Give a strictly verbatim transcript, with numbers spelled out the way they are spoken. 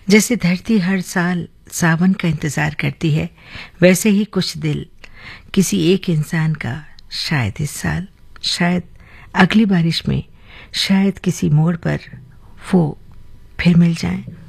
जैसे धरती हर साल सावन का इंतजार करती है, वैसे ही कुछ दिल किसी एक इंसान का शायद इस साल, शायद अगली बारिश में, शायद किसी मोड़ पर वो फिर मिल जाएं।